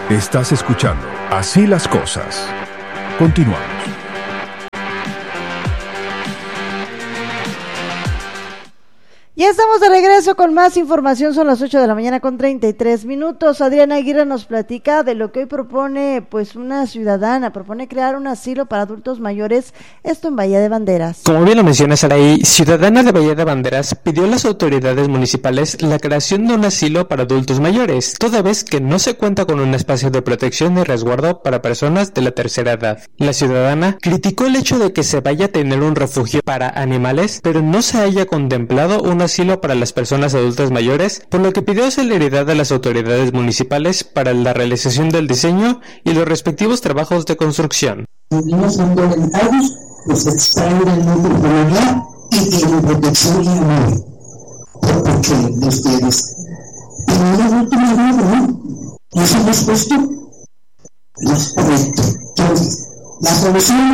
Estás escuchando Así las Cosas. Continuamos. Ya estamos de regreso con más información, son las 8 de la mañana con 33 minutos. Adriana Aguirre nos platica de lo que hoy propone pues una ciudadana, propone crear un asilo para adultos mayores, esto en Bahía de Banderas. Como bien lo menciona Saraí, ciudadana de Bahía de Banderas pidió a las autoridades municipales la creación de un asilo para adultos mayores, toda vez que no se cuenta con un espacio de protección y resguardo para personas de la tercera edad. La ciudadana criticó el hecho de que se vaya a tener un refugio para animales, pero no se haya contemplado un asilo para las personas adultas mayores, por lo que pidió celeridad a las autoridades municipales para la realización del diseño y los respectivos trabajos de construcción. Los niños son violentados, los extraen del mundo familiar y tienen protección y amor. Porque ustedes en la última vida, ¿no? Nos hemos puesto los correctos. Entonces, la solución